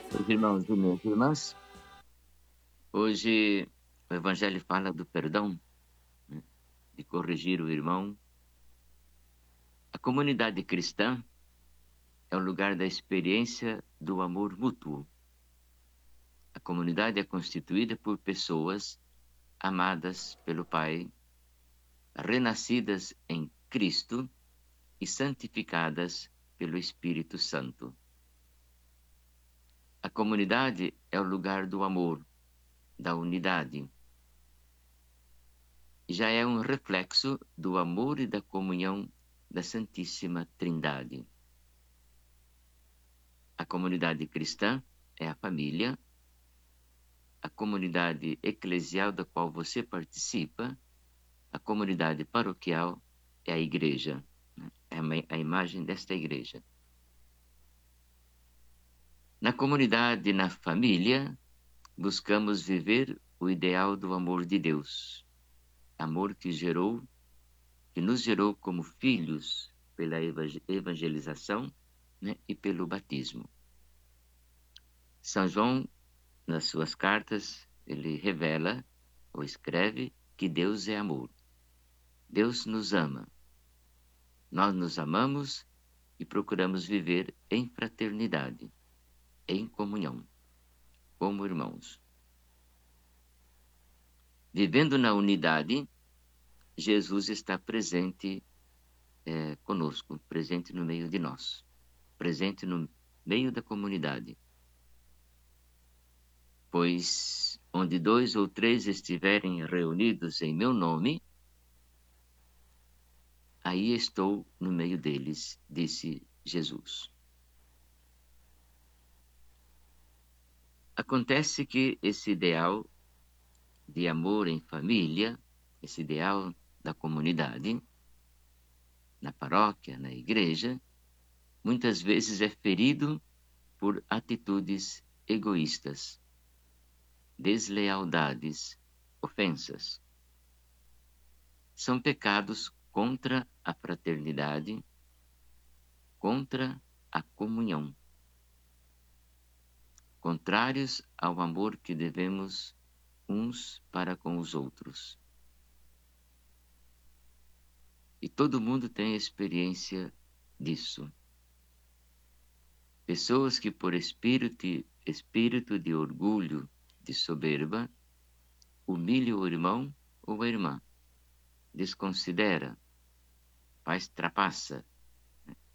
Meus irmãos e minhas irmãs, hoje o Evangelho fala do perdão, né, de corrigir o irmão. A comunidade cristã é o lugar da experiência do amor mútuo. A comunidade é constituída por pessoas amadas pelo Pai, renascidas em Cristo e santificadas pelo Espírito Santo. A comunidade é o lugar do amor, da unidade. Já é um reflexo do amor e da comunhão da Santíssima Trindade. A comunidade cristã é a família, a comunidade eclesial da qual você participa, a comunidade paroquial é a igreja, né? É a imagem desta igreja. Na comunidade, na família, buscamos viver o ideal do amor de Deus, amor que nos gerou como filhos pela evangelização, né, e pelo batismo. São João, nas suas cartas, ele revela ou escreve que Deus é amor. Deus nos ama. Nós nos amamos e procuramos viver em fraternidade, em comunhão, como irmãos. Vivendo na unidade, Jesus está presente conosco, presente no meio de nós, presente no meio da comunidade. Pois onde 2 ou 3 estiverem reunidos em meu nome, aí estou no meio deles, disse Jesus. Acontece que esse ideal de amor em família, esse ideal da comunidade, na paróquia, na igreja, muitas vezes é ferido por atitudes egoístas, deslealdades, ofensas. São pecados contra a fraternidade, contra a comunhão, contrários ao amor que devemos uns para com os outros. E todo mundo tem experiência disso. Pessoas que por espírito de orgulho, de soberba, humilham o irmão ou a irmã, desconsidera, faz trapaça,